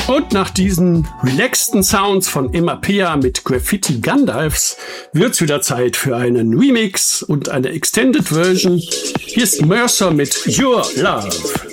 Und nach diesen relaxten Sounds von Emma Pea mit Graffiti Gandalfs wird's wieder Zeit für einen Remix und eine Extended Version. Hier ist Mercer mit Your Love.